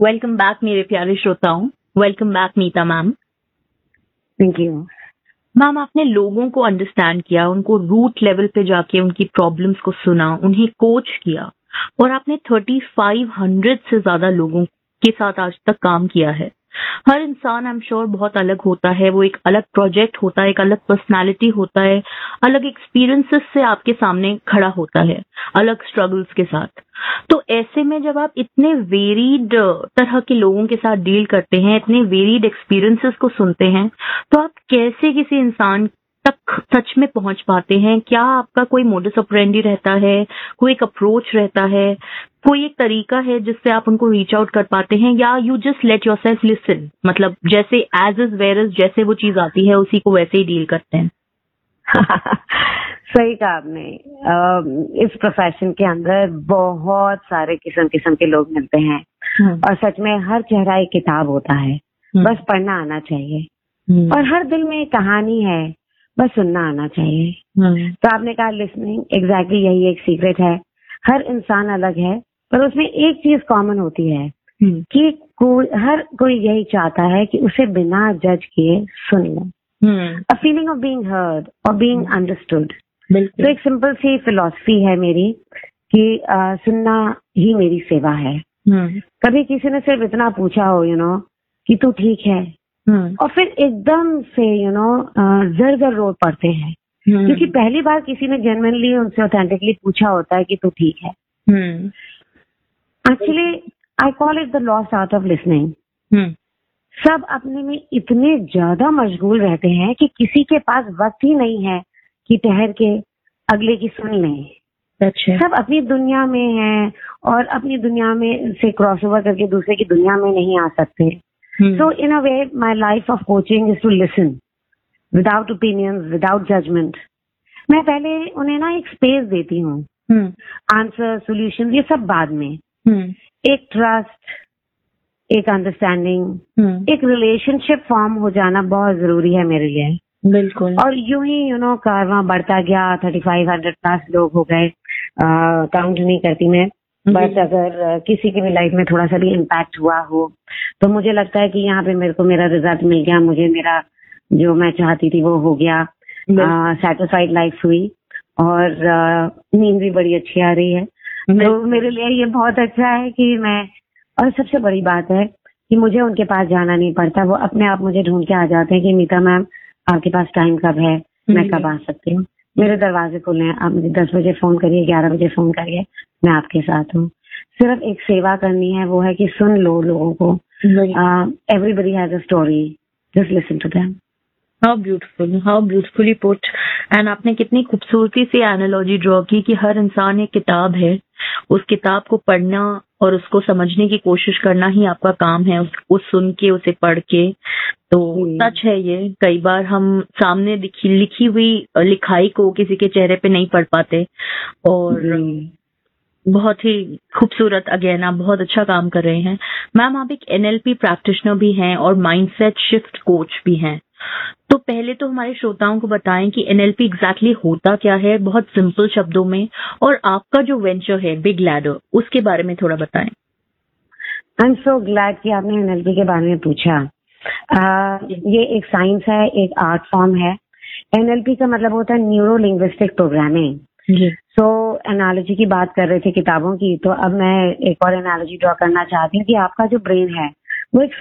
Welcome back मेरे प्यारे श्रोताओं। Welcome back Nita ma'am. Thank you ma'am, आपने लोगों को अंडरस्टैंड किया, उनको रूट लेवल पे जाके उनकी प्रॉब्लम्स को सुना, उन्हें कोच किया और आपने 3500 से ज्यादा लोगों के साथ आज तक काम किया है। हर इंसान आई एम श्योर बहुत अलग होता है, वो एक अलग प्रोजेक्ट होता है, एक अलग पर्सनालिटी होता है, अलग एक्सपीरियंसेस से आपके सामने खड़ा होता है, अलग स्ट्रगल्स के साथ। तो ऐसे में जब आप इतने वेरीड तरह के लोगों के साथ डील करते हैं, इतने वेरीड एक्सपीरियंसेस को सुनते हैं, तो आप कैसे किसी इंसान तक सच में पहुंच पाते हैं? क्या आपका कोई मोडस ऑपरेंडी रहता है, कोई एक अप्रोच रहता है, कोई एक तरीका है जिससे आप उनको रीच आउट कर पाते हैं, या you just let yourself listen, मतलब जैसे एज इज वेयर इज, जैसे वो चीज आती है उसी को वैसे ही डील करते हैं? सही कहा आपने। इस प्रोफेशन के अंदर बहुत सारे किस्म किस्म के लोग मिलते हैं और सच में हर चेहरा एक किताब होता है, बस पढ़ना आना चाहिए। और हर दिल में एक कहानी है, बस सुनना आना चाहिए। तो आपने कहा लिसनिंग, एग्जैक्टली यही एक सीक्रेट है। हर इंसान अलग है, पर उसमें एक चीज कॉमन होती है कि हर कोई यही चाहता है कि उसे बिना जज किए सुन ले। A feeling of being heard or being understood। तो एक सिंपल सी फिलॉसफी है मेरी कि सुनना ही मेरी सेवा है। कभी किसी ने सिर्फ इतना पूछा हो कि तू ठीक है, और फिर एकदम से जर जर रो पड़ते हैं, क्योंकि पहली बार किसी ने जेन्युइनली उनसे ऑथेंटिकली पूछा होता है कि तू ठीक है। Actually I call it the lost art of listening. सब अपने में इतने ज्यादा मशगूल रहते हैं कि किसी के पास वक्त ही नहीं है कि ठहर के अगले की सुन लें। सब अपनी दुनिया में हैं और अपनी दुनिया में से क्रॉस ओवर करके दूसरे की दुनिया में नहीं आ सकते। सो इन अ way my life of coaching is to listen without opinions, without judgement. मैं पहले उन्हें एक स्पेस देती हूँ, आंसर, सॉल्यूशन ये सब बाद में। एक ट्रस्ट, एक अंडरस्टैंडिंग, एक रिलेशनशिप फॉर्म हो जाना बहुत जरूरी है मेरे लिए। बिल्कुल। और यूं ही कारवां बढ़ता गया, 3500 प्लस लोग हो गए, काउंट नहीं करती मैं, बट अगर किसी की भी लाइफ में थोड़ा सा भी इम्पैक्ट हुआ हो तो मुझे लगता है कि यहाँ पे मेरे को मेरा रिजल्ट मिल गया, मुझे मेरा जो मैं चाहती थी वो हो गया, सैटिस्फाइड लाइफ हुई और नींद भी बड़ी अच्छी आ रही है। तो मेरे लिए ये बहुत अच्छा है कि मैं, और सबसे बड़ी बात है कि मुझे उनके पास जाना नहीं पड़ता, वो अपने आप मुझे ढूंढ के आ जाते हैं कि नीता मैम आपके पास टाइम कब है, मैं कब आ सकती हूँ, मेरे दरवाजे खुले हैं, आप मुझे 10 बजे फोन करिए, 11 बजे फोन करिए, मैं आपके साथ हूँ। सिर्फ एक सेवा करनी है, वो है कि सुन लो लोगों को। Everybody has a story, just listen to them. How beautiful, how beautifully put. And आपने कितनी खूबसूरती से एनालॉजी ड्रॉ की कि हर इंसान एक किताब है, उस किताब को पढ़ना और उसको समझने की कोशिश करना ही आपका काम है, उसको सुन के, उसे पढ़ के। तो सच है ये, कई बार हम सामने लिखी हुई लिखाई को किसी के चेहरे पे नहीं पढ़ पाते। और बहुत ही खूबसूरत, अगेन आप बहुत अच्छा काम कर रहे हैं मैम। आप एक एनएलपी प्रैक्टिशनर भी हैं और माइंडसेट शिफ्ट कोच भी हैं। तो पहले तो हमारे श्रोताओं को बताएं कि एनएलपी एग्जैक्टली होता क्या है, बहुत सिंपल शब्दों में, और आपका जो वेंचर है बिग लैडर, उसके बारे में थोड़ा बताएं। आई एम सो ग्लैड कि आपने एनएलपी के बारे में पूछा। ये एक साइंस है, एक आर्ट फॉर्म है। एनएलपी का मतलब होता है न्यूरो लिंग्विस्टिक प्रोग्रामिंग। सो एनालॉजी की बात कर रहे थे किताबों की, तो अब मैं एक और एनालॉजी ड्रॉ करना चाहती हूँ कि आपका जो ब्रेन है वो एक